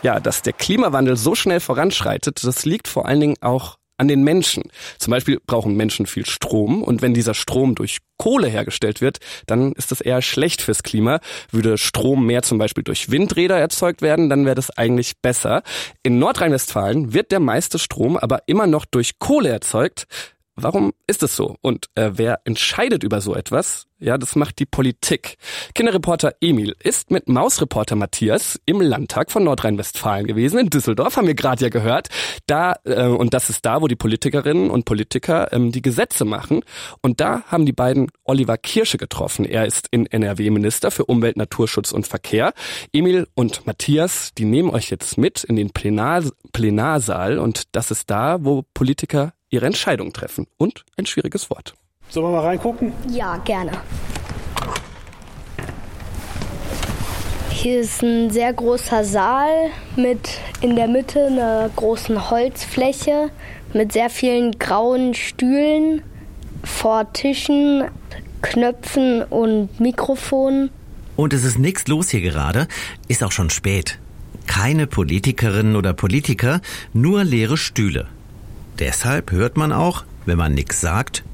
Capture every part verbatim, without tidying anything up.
Ja, dass der Klimawandel so schnell voranschreitet, das liegt vor allen Dingen auch an den Menschen. Zum Beispiel brauchen Menschen viel Strom und wenn dieser Strom durch Kohle hergestellt wird, dann ist das eher schlecht fürs Klima. Würde Strom mehr zum Beispiel durch Windräder erzeugt werden, dann wäre das eigentlich besser. In Nordrhein-Westfalen wird der meiste Strom aber immer noch durch Kohle erzeugt. Warum ist es so? Und äh, wer entscheidet über so etwas? Ja, das macht die Politik. Kinderreporter Emil ist mit Mausreporter Matthias im Landtag von Nordrhein-Westfalen gewesen. In Düsseldorf haben wir gerade ja gehört. Da äh, und das ist da, wo die Politikerinnen und Politiker ähm, die Gesetze machen. Und da haben die beiden Oliver Kirsche getroffen. Er ist in N R W-Minister für Umwelt, Naturschutz und Verkehr. Emil und Matthias, die nehmen euch jetzt mit in den Plenar- Plenarsaal. Und das ist da, wo Politiker ihre Entscheidung treffen. Und ein schwieriges Wort. Sollen wir mal reingucken? Ja, gerne. Hier ist ein sehr großer Saal mit in der Mitte einer großen Holzfläche mit sehr vielen grauen Stühlen, vor Tischen, Knöpfen und Mikrofonen. Und es ist nichts los hier gerade, ist auch schon spät. Keine Politikerinnen oder Politiker, nur leere Stühle. Deshalb hört man auch, wenn man nix sagt,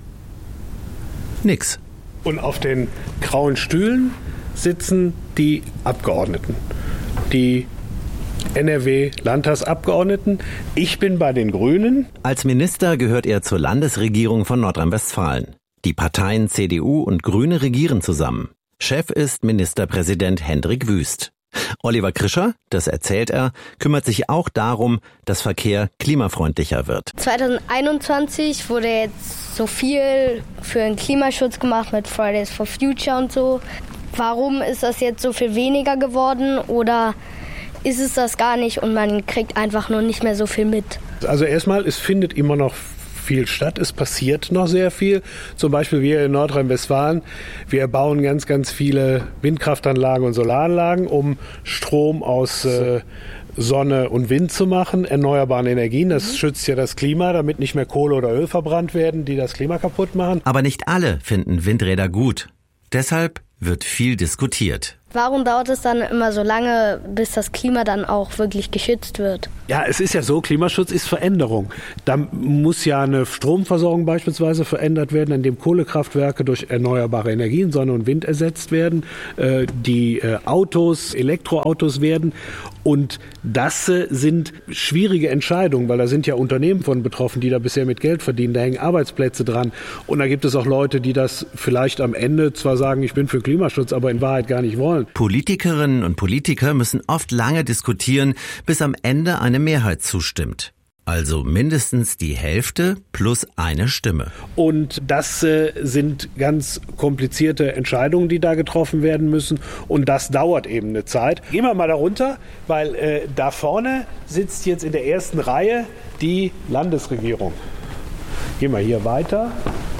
nix. Und auf den grauen Stühlen sitzen die Abgeordneten, die N R W-Landtagsabgeordneten. Ich bin bei den Grünen. Als Minister gehört er zur Landesregierung von Nordrhein-Westfalen. Die Parteien C D U und Grüne regieren zusammen. Chef ist Ministerpräsident Hendrik Wüst. Oliver Krischer, das erzählt er, kümmert sich auch darum, dass Verkehr klimafreundlicher wird. zwanzig einundzwanzig wurde jetzt so viel für den Klimaschutz gemacht mit Fridays for Future und so. Warum ist das jetzt so viel weniger geworden oder ist es das gar nicht und man kriegt einfach nur nicht mehr so viel mit? Also erstmal, es findet immer noch viel statt. Es passiert noch sehr viel. Zum Beispiel wir in Nordrhein-Westfalen, wir bauen ganz, ganz viele Windkraftanlagen und Solaranlagen, um Strom aus äh, Sonne und Wind zu machen, erneuerbaren Energien. Das mhm. schützt ja das Klima, damit nicht mehr Kohle oder Öl verbrannt werden, die das Klima kaputt machen. Aber nicht alle finden Windräder gut. Deshalb wird viel diskutiert. Warum dauert es dann immer so lange, bis das Klima dann auch wirklich geschützt wird? Ja, es ist ja so, Klimaschutz ist Veränderung. Da muss ja eine Stromversorgung beispielsweise verändert werden, indem Kohlekraftwerke durch erneuerbare Energien, Sonne und Wind ersetzt werden, äh, die äh, Autos, Elektroautos werden. Und das äh, sind schwierige Entscheidungen, weil da sind ja Unternehmen von betroffen, die da bisher mit Geld verdienen. Da hängen Arbeitsplätze dran. Und da gibt es auch Leute, die das vielleicht am Ende zwar sagen, ich bin für Klimaschutz, aber in Wahrheit gar nicht wollen. Politikerinnen und Politiker müssen oft lange diskutieren, bis am Ende eine Mehrheit zustimmt. Also mindestens die Hälfte plus eine Stimme. Und das äh, sind ganz komplizierte Entscheidungen, die da getroffen werden müssen. Und das dauert eben eine Zeit. Gehen wir mal da runter, weil äh, da vorne sitzt jetzt in der ersten Reihe die Landesregierung. Gehen wir hier weiter.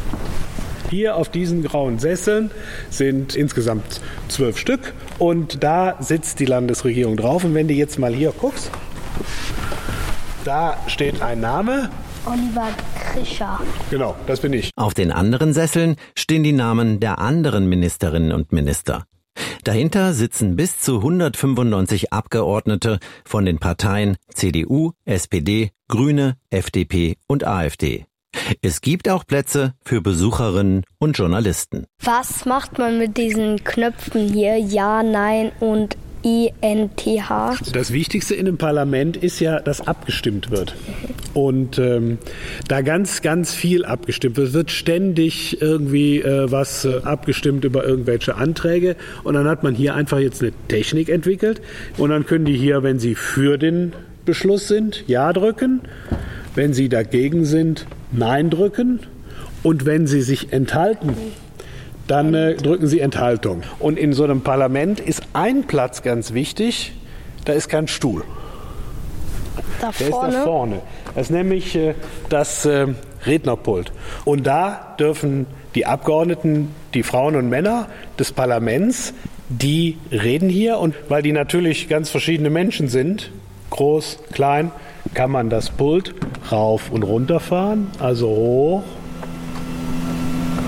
Hier auf diesen grauen Sesseln sind insgesamt zwölf Stück und da sitzt die Landesregierung drauf. Und wenn du jetzt mal hier guckst, da steht ein Name. Oliver Krischer. Genau, das bin ich. Auf den anderen Sesseln stehen die Namen der anderen Ministerinnen und Minister. Dahinter sitzen bis zu hundertfünfundneunzig Abgeordnete von den Parteien C D U, S P D, Grüne, F D P und AfD. Es gibt auch Plätze für Besucherinnen und Journalisten. Was macht man mit diesen Knöpfen hier? Ja, Nein und I N T H? Das Wichtigste in einem Parlament ist ja, dass abgestimmt wird. Und ähm, da ganz, ganz viel abgestimmt wird. Es wird ständig irgendwie äh, was äh, abgestimmt über irgendwelche Anträge. Und dann hat man hier einfach jetzt eine Technik entwickelt. Und dann können die hier, wenn sie für den Beschluss sind, Ja drücken. Wenn sie dagegen sind, Nein drücken. Und wenn sie sich enthalten, dann äh, drücken sie Enthaltung. Und in so einem Parlament ist ein Platz ganz wichtig, da ist kein Stuhl. Da Der vorne? ist da vorne. Das ist nämlich äh, das äh, Rednerpult. Und da dürfen die Abgeordneten, die Frauen und Männer des Parlaments, die reden hier. Und weil die natürlich ganz verschiedene Menschen sind, groß, klein, kann man das Pult rauf und runter fahren, also hoch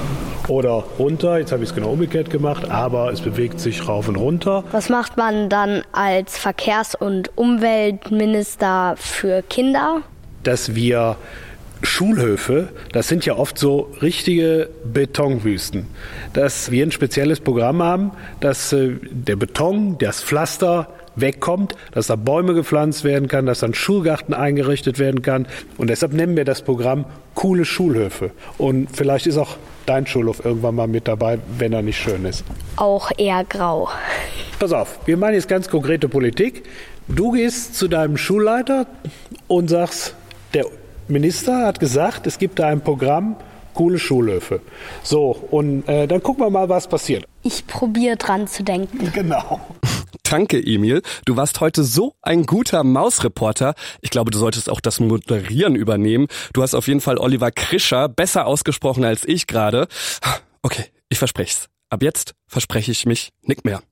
oder runter. Jetzt habe ich es genau umgekehrt gemacht, aber es bewegt sich rauf und runter. Was macht man dann als Verkehrs- und Umweltminister für Kinder? Dass wir Schulhöfe, das sind ja oft so richtige Betonwüsten, dass wir ein spezielles Programm haben, dass äh, der Beton, das Pflaster wegkommt, dass da Bäume gepflanzt werden kann, dass da ein Schulgarten eingerichtet werden kann. Und deshalb nennen wir das Programm Coole Schulhöfe. Und vielleicht ist auch dein Schulhof irgendwann mal mit dabei, wenn er nicht schön ist. Auch eher grau. Pass auf, wir machen jetzt ganz konkrete Politik. Du gehst zu deinem Schulleiter und sagst, der Minister hat gesagt, es gibt da ein Programm, coole Schulhöfe. So, und äh, dann gucken wir mal, was passiert. Ich probiere dran zu denken. Genau. Danke, Emil. Du warst heute so ein guter Mausreporter. Ich glaube, du solltest auch das Moderieren übernehmen. Du hast auf jeden Fall Oliver Krischer besser ausgesprochen als ich gerade. Okay, ich verspreche es. Ab jetzt verspreche ich mich nicht mehr.